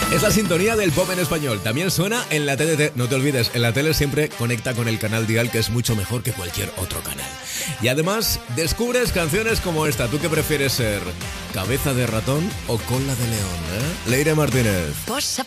Es la sintonía del pop en español. También suena en la TDT. No te olvides, en la tele siempre conecta con el canal Dial, que es mucho mejor que cualquier otro canal. Y además, descubres canciones como esta. ¿Tú qué prefieres ser? ¿Cabeza de ratón o cola de león? Leire Martínez. Posa